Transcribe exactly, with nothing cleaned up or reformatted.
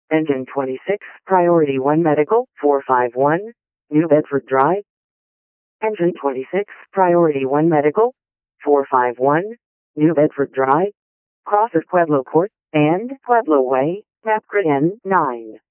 Engine twenty-six, Priority one Medical, four five one, New Bedford Drive. Engine twenty-six, Priority one Medical, four five one, New Bedford Drive. Cross of Pueblo Court and Pueblo Way, Napcra N nine.